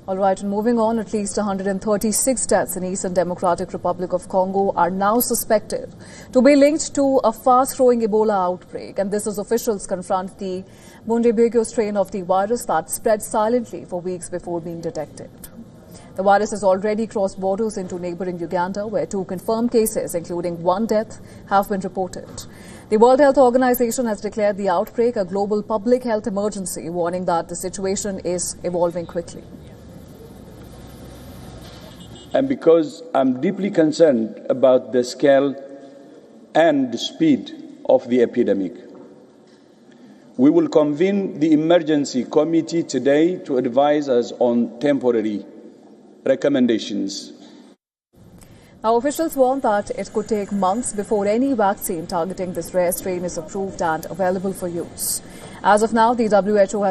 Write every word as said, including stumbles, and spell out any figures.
All right, and moving on, at least one hundred thirty-six deaths in Eastern Democratic Republic of Congo are now suspected to be linked to a fast-growing Ebola outbreak. And this as officials confront the Bundibugyo strain of the virus that spread silently for weeks before being detected. The virus has already crossed borders into neighboring Uganda, where two confirmed cases, including one death, have been reported. The World Health Organization has declared the outbreak a global public health emergency, warning that the situation is evolving quickly. And because I'm deeply concerned about the scale and the speed of the epidemic, we will convene the emergency committee today to advise us on temporary recommendations. Now, officials warn that it could take months before any vaccine targeting this rare strain is approved and available for use. As of now, the W H O has